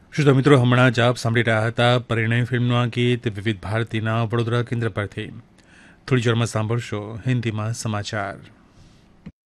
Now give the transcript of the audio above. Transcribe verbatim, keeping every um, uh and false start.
શ્રોતા મિત્રો, હમણાં જ આપ સાંભળી રહ્યા હતા પરિણય ફિલ્મનું આ ગીત વિવિધ ભારતીના વડોદરા કેન્દ્ર પરથી. થોડી વારમાં સાંભળશો હિન્દીમાં સમાચાર.